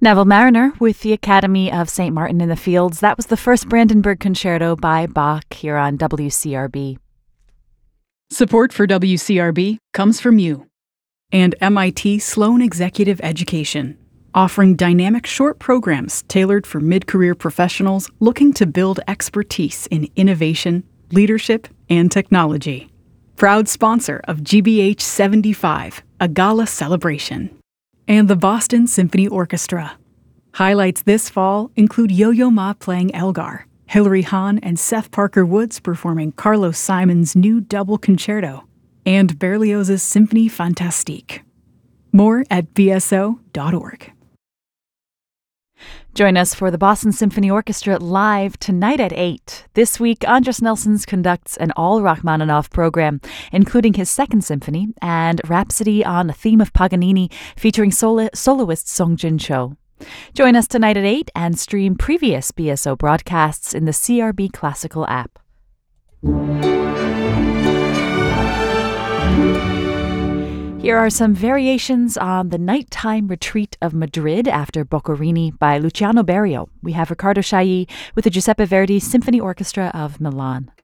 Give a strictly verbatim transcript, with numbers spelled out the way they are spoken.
Neville Mariner with the Academy of Saint Martin in the Fields. That was the first Brandenburg Concerto by Bach here on W C R B. Support for W C R B comes from you and M I T Sloan Executive Education, offering dynamic short programs tailored for mid-career professionals looking to build expertise in innovation, leadership, and technology. Proud sponsor of G B H seventy-five, a gala celebration. And the Boston Symphony Orchestra. Highlights this fall include Yo-Yo Ma playing Elgar, Hilary Hahn and Seth Parker Woods performing Carlos Simon's new double concerto, and Berlioz's Symphonie Fantastique. More at b s o dot org. Join us for the Boston Symphony Orchestra live tonight at eight. This week, Andras Nelsons conducts an all Rachmaninoff program, including his second symphony and Rhapsody on a Theme of Paganini, featuring solo- soloist Song Jin Cho. Join us tonight at eight and stream previous B S O broadcasts in the C R B Classical app. Here are some variations on The Nighttime Retreat of Madrid after Boccherini by Luciano Berio. We have Riccardo Chailly with the Giuseppe Verdi Symphony Orchestra of Milan.